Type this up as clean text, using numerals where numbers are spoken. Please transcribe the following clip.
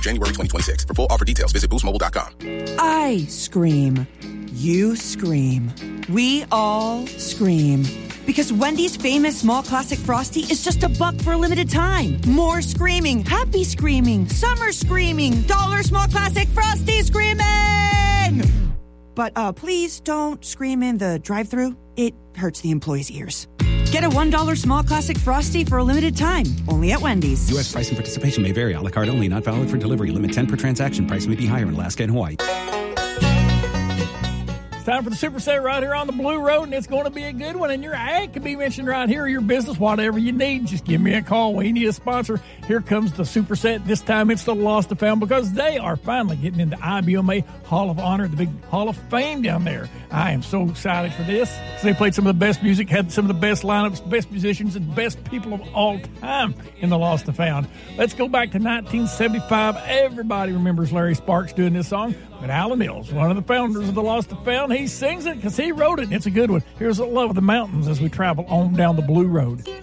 January 2026. For full offer details, visit boostmobile.com. I scream. You scream. We all scream. Because Wendy's famous small classic Frosty is just $1 for a limited time. More screaming, happy screaming, summer screaming, dollar small classic Frosty screaming! But please don't scream in the drive-thru. It hurts the employees' ears. Get a $1 small classic Frosty for a limited time. Only at Wendy's. U.S. price and participation may vary. A la carte only. Not valid for delivery. Limit 10 per transaction. Price may be higher in Alaska and Hawaii. It's time for the Super Set right here on the Blue Road, and it's going to be a good one. And your ad can be mentioned right here, your business, whatever you need. Just give me a call. We need a sponsor. Here comes the Super Set. This time it's the Lost and Found because they are finally getting into IBMA Hall of Honor, the big Hall of Fame down there. I am so excited for this because they played some of the best music, had some of the best lineups, best musicians, and best people of all time in the Lost and Found. Let's go back to 1975. Everybody remembers Larry Sparks doing this song. But Alan Mills, one of the founders of the Lost and Found, he sings it because he wrote it, and it's a good one. Here's the Love of the Mountains as we travel on down the Blue Road.